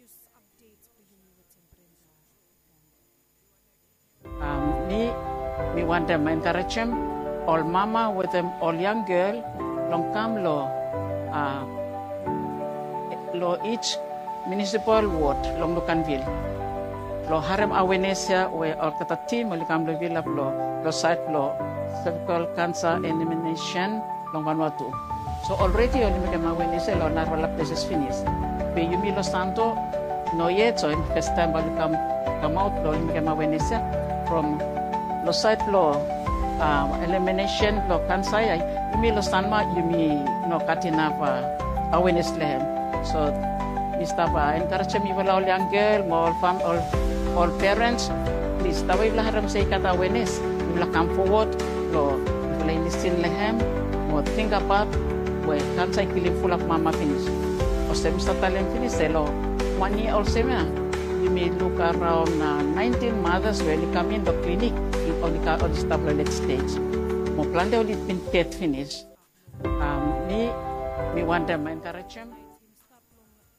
Me want them encourage them, all mama with them, all young girl, long come lo each municipal ward long Lucanville. Lo harem awareness we all kata team oli kam lo villa lo site lo cervical cancer elimination long Vanuatu. So already oli me awareness lo narwala places finished. Be yumi lo santo no yet so in first time oli come out lo oli me awareness from lo site lo elimination lo cancer yumi lo sanma yumi no katina awareness lehem. So Mr. encourage me all young girl, all parents, please tawa ibla haram say kata awareness, ibla come forward, lo ibla listen lehem, mo think about we can't say killing full of mama finish. O se Mr. Talent finish lo 1 year old sema. You may look around 19 mothers when you come in the clinic on the stable stage. Mo plan de only been finish. Me want them encourage them.